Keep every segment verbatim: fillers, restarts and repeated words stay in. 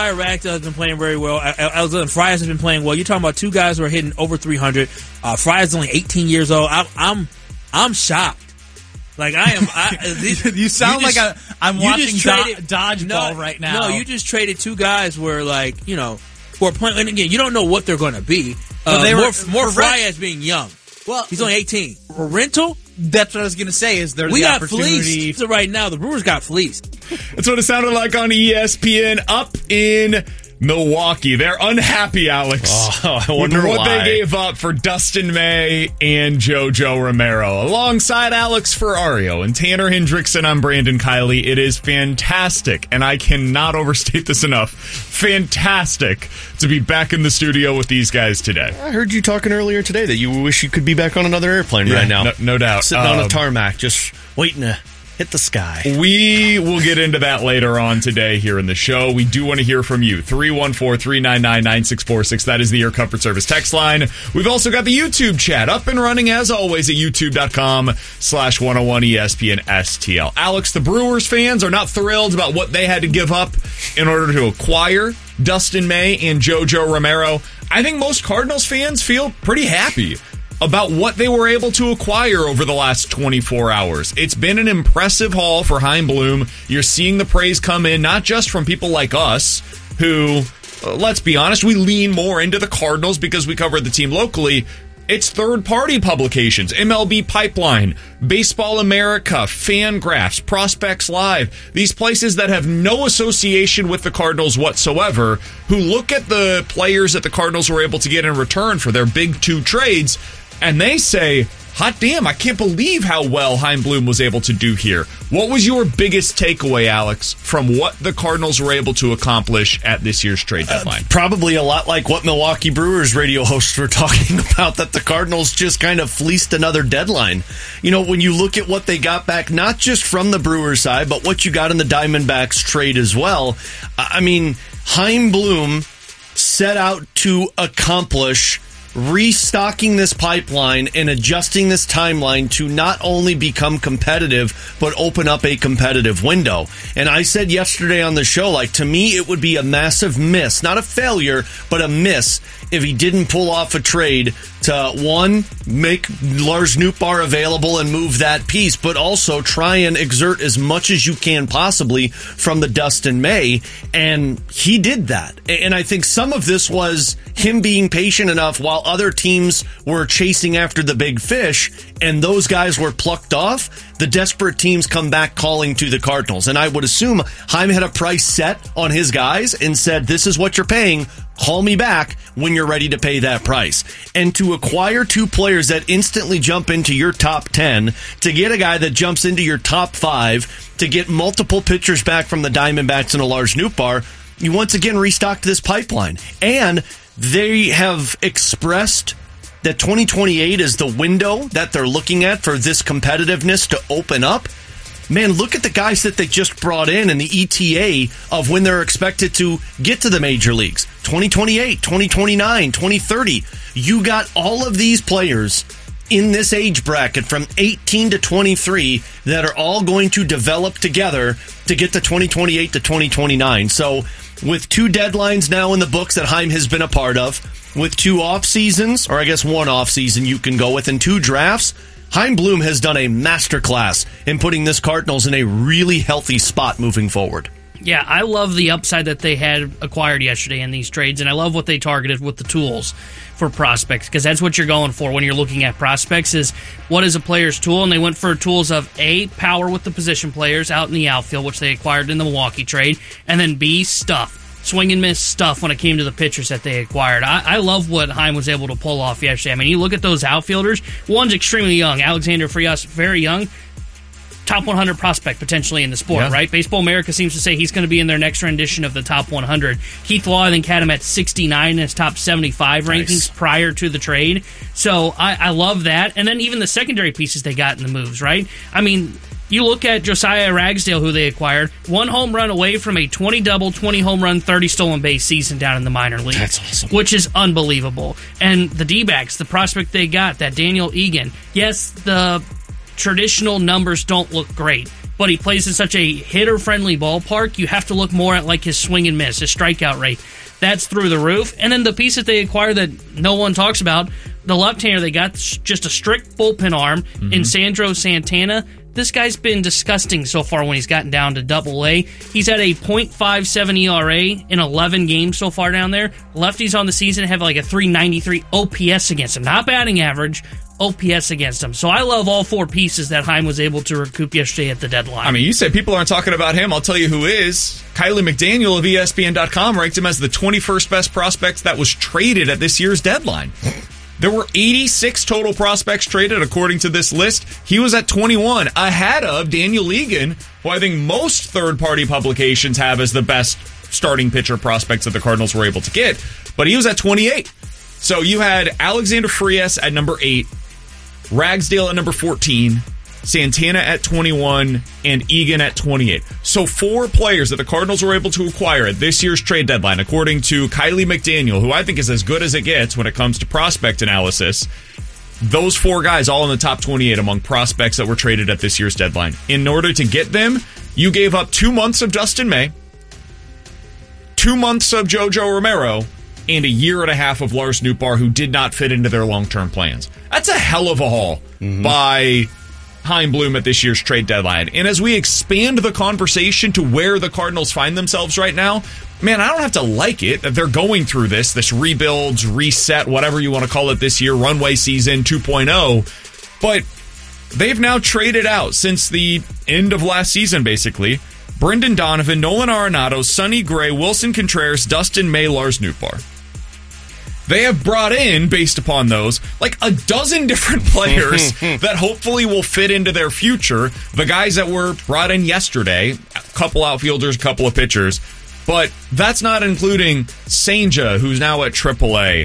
Ragsdale has been playing very well. Alexander Frias has been playing well. You're talking about two guys who are hitting over three hundred. Uh, Frias is only eighteen years old. I'm, I'm, I'm shocked. Like I am. I, this, you sound you just, like a, I'm watching traded, do- dodgeball no, right now. No, you just traded two guys where, like, you know, who are playing. And again, you don't know what they're going to be. Uh, they more were, more Frias being young. Well, he's only eighteen. For rental. That's what I was going to say. Is there we the got opportunity? Fleeced. So right now, the Brewers got fleeced. That's what it sounded like on E S P N up in Milwaukee. They're unhappy, Alex. Oh, I wonder with what why. they gave up for Dustin May and JoJo Romero. Alongside Alex Ferrario and Tanner Hendrickson, I'm Brandon Kiley. It is fantastic, and I cannot overstate this enough, fantastic to be back in the studio with these guys today. I heard you talking earlier today that you wish you could be back on another airplane yeah, right now. No, no doubt. Sitting um, on a tarmac, just waiting to hit the sky. We will get into that later on today here in the show. We do want to hear from you. three one four, three nine nine, nine six four six. That is the Air Comfort Service text line. We've also got the YouTube chat up and running as always at youtube.com slash 101 ESPN STL. Alex, the Brewers fans are not thrilled about what they had to give up in order to acquire Dustin May and JoJo Romero. I think most Cardinals fans feel pretty happy about what they were able to acquire over the last twenty-four hours. It's been an impressive haul for Chaim Bloom. You're seeing the praise come in, not just from people like us, who, uh, let's be honest, we lean more into the Cardinals because we cover the team locally. It's third-party publications, M L B Pipeline, Baseball America, Fangraphs, Prospects Live, these places that have no association with the Cardinals whatsoever, who look at the players that the Cardinals were able to get in return for their big two trades, and they say, hot damn, I can't believe how well Chaim Bloom was able to do here. What was your biggest takeaway, Alex, from what the Cardinals were able to accomplish at this year's trade deadline? Uh, probably a lot like what Milwaukee Brewers radio hosts were talking about, that the Cardinals just kind of fleeced another deadline. You know, when you look at what they got back, not just from the Brewers side, but what you got in the Diamondbacks trade as well. I mean, Chaim Bloom set out to accomplish restocking this pipeline and adjusting this timeline to not only become competitive, but open up a competitive window. And I said yesterday on the show, like, to me, it would be a massive miss, not a failure, but a miss if he didn't pull off a trade to, one, make Lars Nootbaar available and move that piece, but also try and exert as much as you can possibly from the Dustin May. And he did that. And I think some of this was him being patient enough while other teams were chasing after the big fish, and those guys were plucked off. The desperate teams come back calling to the Cardinals. And I would assume Chaim had a price set on his guys and said, this is what you're paying. Call me back when you're ready to pay that price. And to acquire two players that instantly jump into your top ten, to get a guy that jumps into your top five, to get multiple pitchers back from the Diamondbacks and a Lars Nootbaar, you once again restocked this pipeline. And they have expressed that twenty twenty-eight is the window that they're looking at for this competitiveness to open up. Man, look at the guys that they just brought in and the E T A of when they're expected to get to the major leagues. twenty twenty-eight, twenty twenty-nine, twenty thirty. You got all of these players in this age bracket from eighteen to twenty-three that are all going to develop together to get to twenty twenty-eight to twenty twenty-nine. So with two deadlines now in the books that Chaim has been a part of, with two off seasons, or I guess one off season you can go with, and two drafts, Chaim Bloom has done a masterclass in putting this Cardinals in a really healthy spot moving forward. Yeah, I love the upside that they had acquired yesterday in these trades, and I love what they targeted with the tools for prospects, because that's what you're going for when you're looking at prospects, is what is a player's tool, and they went for tools of A, power with the position players out in the outfield, which they acquired in the Milwaukee trade, and then B, stuff. Swing and miss stuff when it came to the pitchers that they acquired. I, I love what Chaim was able to pull off yesterday. I mean, you look at those outfielders, one's extremely young, Alexander Frias, very young, top one hundred prospect potentially in the sport, yeah. Right? Baseball America seems to say he's going to be in their next rendition of the top one hundred. Keith Law, I think, had him at sixty-nine in his top seventy-five rankings nice. prior to the trade. So I, I love that. And then even the secondary pieces they got in the moves, right? I mean, you look at Josiah Ragsdale, who they acquired, one home run away from a twenty-double, twenty home run, thirty stolen base season down in the minor league. That's awesome. Which is unbelievable. And the D-backs, the prospect they got, that Daniel Egan, yes, the traditional numbers don't look great, but he plays in such a hitter-friendly ballpark, you have to look more at like his swing and miss, his strikeout rate. That's through the roof. And then the piece that they acquired that no one talks about, the left-hander, they got just a strict bullpen arm mm-hmm. in Sandro Santana. This guy's been disgusting so far when he's gotten down to double A. He's at a point five seven E R A in eleven games so far down there. Lefties on the season have like a three ninety-three O P S against him. Not batting average, O P S against him. So I love all four pieces that Heim was able to recoup yesterday at the deadline. I mean, you say people aren't talking about him. I'll tell you who is. Kiley McDaniel of E S P N dot com ranked him as the twenty-first best prospect that was traded at this year's deadline. There were eighty-six total prospects traded according to this list. He was at twenty-one, ahead of Daniel Egan, who I think most third-party publications have as the best starting pitcher prospects that the Cardinals were able to get. But he was at twenty-eight. So you had Alexander Frias at number eight, Ragsdale at number fourteen, Santana at twenty-one, and Egan at twenty-eight. So four players that the Cardinals were able to acquire at this year's trade deadline, according to Kiley McDaniel, who I think is as good as it gets when it comes to prospect analysis. Those four guys all in the top twenty-eight among prospects that were traded at this year's deadline. In order to get them, you gave up two months of Dustin May, two months of JoJo Romero, and a year and a half of Lars Nootbaar, who did not fit into their long-term plans. That's a hell of a haul mm-hmm. by Chaim Bloom at this year's trade deadline. And as we expand the conversation to where the Cardinals find themselves right now, man, I don't have to like it that they're going through this, this rebuilds, reset, whatever you want to call it this year, runway season two point oh. But they've now traded out since the end of last season, basically, Brendan Donovan, Nolan Arenado, Sonny Gray, Wilson Contreras, Dustin May, Lars Nootbaar. They have brought in, based upon those, like a dozen different players that hopefully will fit into their future. The guys that were brought in yesterday, a couple outfielders, a couple of pitchers. But that's not including Sanja, who's now at triple A.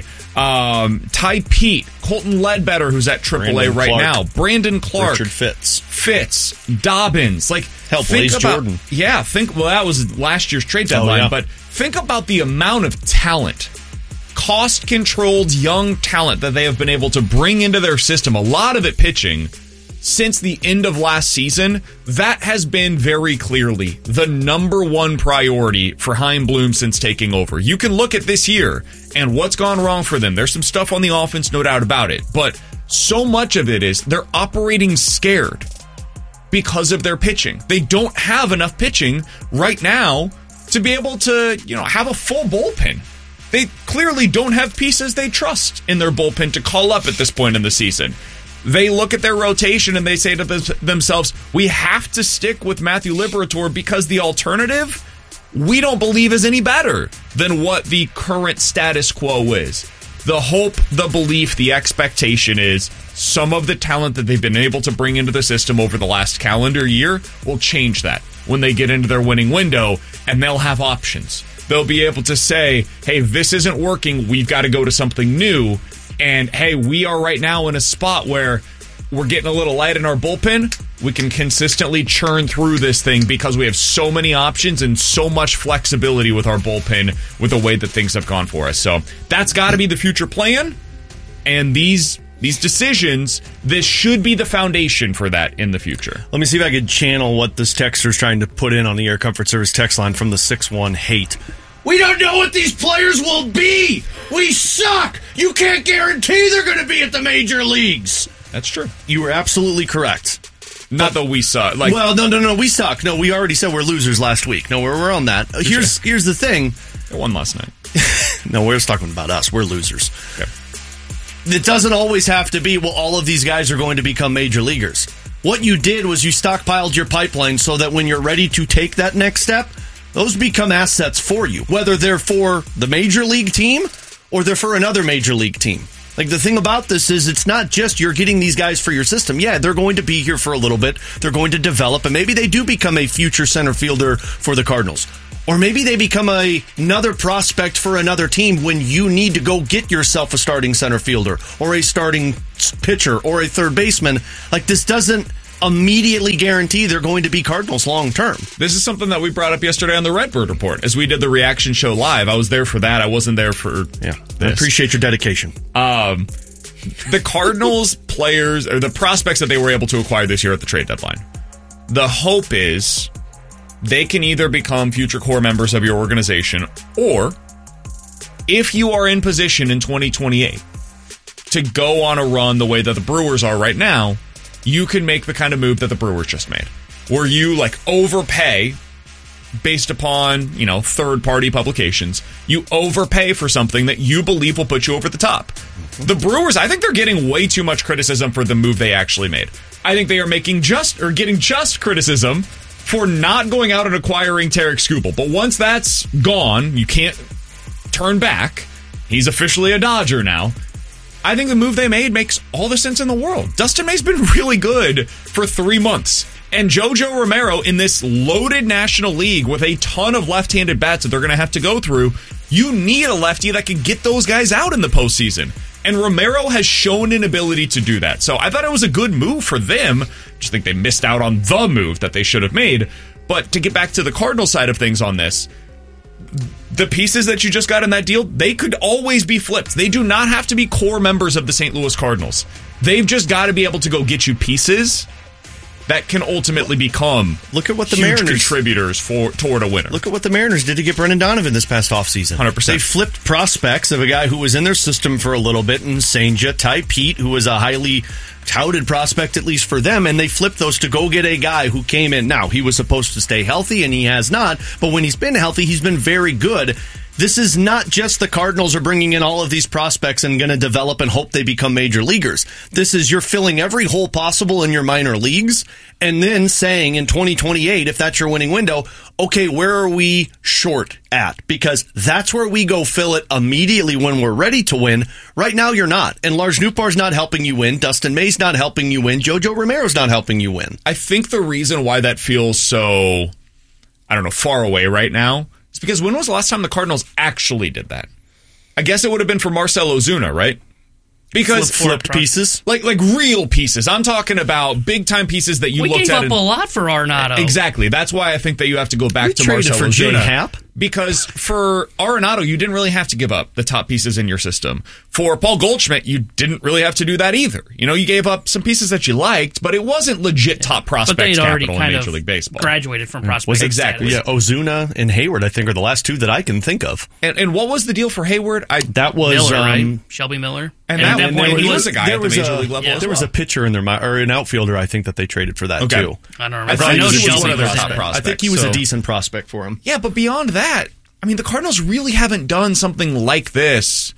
Um, Ty Pete, Colton Ledbetter, who's at triple A right Clark, now. Brandon Clark. Richard Fitz. Fitz. Dobbins. Like, Hell, think Blaze about, Jordan. Yeah, think, well, that was last year's trade deadline. Oh, yeah. But think about the amount of talent, cost-controlled young talent that they have been able to bring into their system, a lot of it pitching, since the end of last season. That has been very clearly the number one priority for Chaim Bloom since taking over. You can look at this year and what's gone wrong for them. There's some stuff on the offense, no doubt about it, but so much of it is they're operating scared because of their pitching. They don't have enough pitching right now to be able to, you know, have a full bullpen. They clearly don't have pieces they trust in their bullpen to call up at this point in the season. They look at their rotation and they say to themselves, we have to stick with Matthew Liberatore because the alternative, we don't believe is any better than what the current status quo is. The hope, the belief, the expectation is some of the talent that they've been able to bring into the system over the last calendar year will change that when they get into their winning window, and they'll have options. They'll be able to say, hey, this isn't working, we've got to go to something new. And, hey, we are right now in a spot where we're getting a little light in our bullpen. We can consistently churn through this thing because we have so many options and so much flexibility with our bullpen with the way that things have gone for us. So that's got to be the future plan. And these these decisions, this should be the foundation for that in the future. Let me see if I could channel what this texter is trying to put in on the Air Comfort Service text line from the six one hate. We don't know what these players will be. We suck. You can't guarantee they're going to be at the major leagues. That's true. You were absolutely correct. Not that we suck. Like, well, no, no, no, we suck. No, we already said we're losers last week. No, we're, we're on that. Uh, here's here's the thing. I won last night. No, we're just talking about us. We're losers. Okay. It doesn't always have to be, well, all of these guys are going to become major leaguers. What you did was you stockpiled your pipeline so that when you're ready to take that next step, those become assets for you, whether they're for the major league team or they're for another major league team. Like, the thing about this is it's not just you're getting these guys for your system. Yeah, they're going to be here for a little bit. They're going to develop, and maybe they do become a future center fielder for the Cardinals. Or maybe they become a, another prospect for another team when you need to go get yourself a starting center fielder or a starting pitcher or a third baseman. Like, this doesn't immediately guarantee they're going to be Cardinals long term. This is something that we brought up yesterday on the Redbird Report as we did the reaction show live. I was there for that. I wasn't there for yeah. this. I appreciate your dedication. Um, the Cardinals players or the prospects that they were able to acquire this year at the trade deadline. the hope is they can either become future core members of your organization, or if you are in position in twenty twenty-eight to go on a run the way that the Brewers are right now, you can make the kind of move that the Brewers just made, where you like overpay based upon, you know, third-party publications. You overpay for something that you believe will put you over the top. The Brewers, I think they're getting way too much criticism for the move they actually made. I think they are making just, or getting just criticism for not going out and acquiring Tarek Skubal. But once that's gone, you can't turn back. He's officially a Dodger now. I think the move they made makes all the sense in the world. Dustin May's been really good for three months. And Jojo Romero in this loaded National League with a ton of left-handed bats that they're going to have to go through, you need a lefty that can get those guys out in the postseason. And Romero has shown an ability to do that. So I thought it was a good move for them. Just think they missed out on the move that they should have made. But to get back to the Cardinals side of things on this, the pieces that you just got in that deal, they could always be flipped. They do not have to be core members of the Saint Louis Cardinals. They've just got to be able to go get you pieces that can ultimately become look at what the huge Mariners contributors for toward a winner. Look at what the Mariners did to get Brendan Donovan this past offseason. one hundred percent. They flipped prospects of a guy who was in their system for a little bit, and Senja, Ty Pete, who was a highly touted prospect, at least for them, and they flipped those to go get a guy who came in. Now, he was supposed to stay healthy, and he has not, but when he's been healthy, he's been very good. This is not just the Cardinals are bringing in all of these prospects and going to develop and hope they become major leaguers. This is you're filling every hole possible in your minor leagues and then saying in twenty twenty-eight, if that's your winning window, okay, where are we short at? Because that's where we go fill it immediately when we're ready to win. Right now, you're not. And Lars Nootbaar's not helping you win. Dustin May's not helping you win. Jojo Romero's not helping you win. I think the reason why that feels so, I don't know, far away right now, because when was the last time the Cardinals actually did that? I guess it would have been for Marcell Ozuna, right? Because Flip, flipped pieces, like like real pieces. I'm talking about big time pieces that you we looked gave at. up and, a lot for Arenado. Exactly. That's why I think that you have to go back we to traded Marcell for Ozuna. Jay Happ. Because for Arenado, you didn't really have to give up the top pieces in your system. For Paul Goldschmidt, you didn't really have to do that either. You know, you gave up some pieces that you liked, but it wasn't legit top prospects capital in Major League Baseball. Graduated from prospects. Was exactly. Yeah, Ozuna and Hayward, I think, are the last two that I can think of. And, and what was the deal for Hayward? I, that was Miller, um, right? Shelby Miller. And, and that, at that and point, he he was was a guy at the Major a, League level. yeah, as there well. was a pitcher in their or an outfielder, I think, that they traded for that okay. too. I don't I remember. thought I know he was Shelby one of their was top there. prospects. I think he was so. a decent prospect for him. Yeah, but beyond that, I mean, the Cardinals really haven't done something like this,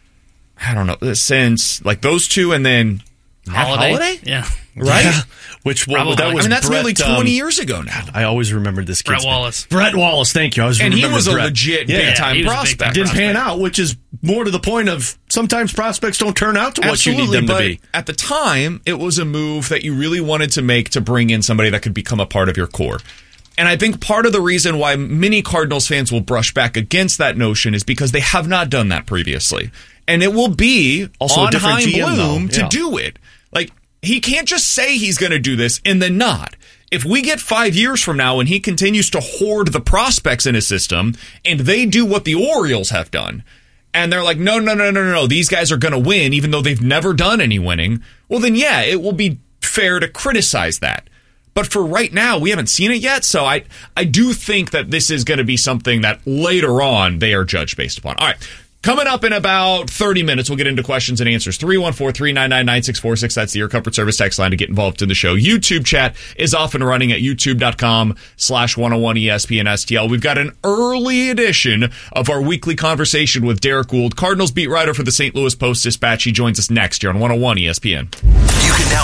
I don't know, since, like, those two and then Matt Holiday? Holiday? Yeah. Right? Yeah. Which well, Probably. that was I mean, that's Brett, nearly twenty um, years ago now. I always remembered this kid's Brett Wallace. name. Brett Wallace, thank you. I was And he remember was a Brett. legit Yeah. big-time he was a prospect. big-time Didn't pan prospect. out, which is more to the point of sometimes prospects don't turn out to what Absolutely, you need them but to be. at the time, it was a move that you really wanted to make to bring in somebody that could become a part of your core. And I think part of the reason why many Cardinals fans will brush back against that notion is because they have not done that previously. And it will be Also a on different Hein G M, Bloom though. to Yeah. do it. Like, he can't just say he's going to do this and then not. If we get five years from now and he continues to hoard the prospects in his system and they do what the Orioles have done, and they're like, no, no, no, no, no, no, these guys are going to win even though they've never done any winning, well, then, yeah, it will be fair to criticize that. But for right now, we haven't seen it yet, so I I do think that this is going to be something that later on they are judged based upon. All right, coming up in about thirty minutes, we'll get into questions and answers. three one four, three nine nine, nine six four six, that's the Air Comfort Service text line to get involved in the show. YouTube chat is off and running at youtube.com slash 101 ESPN STL. We've got an early edition of our weekly conversation with Derek Gould, Cardinals beat writer for the Saint Louis Post-Dispatch. He joins us next here on one oh one E S P N. You can now